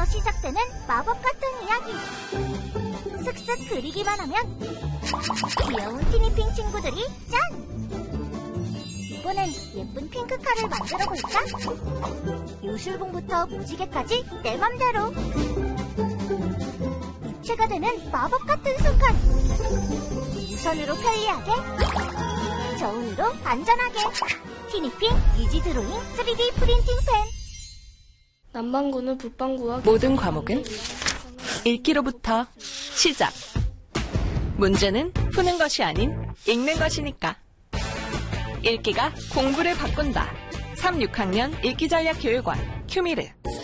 시작되는 마법 같은 이야기. 슥슥 그리기만 하면 귀여운 티니핑 친구들이 짠! 이번엔 예쁜 핑크카를 만들어 볼까? 요술봉부터 무지개까지 내 맘대로. 입체가 되는 마법 같은 순간. 무선으로 편리하게, 저온으로 안전하게. 티니핑 이지 드로잉 3D 프린팅 펜. 남반구는 북반구와 모든 과목은 읽기로부터 시작. 문제는 푸는 것이 아닌 읽는 것이니까. 읽기가 공부를 바꾼다. 3, 6학년 읽기전략교육원 큐미르.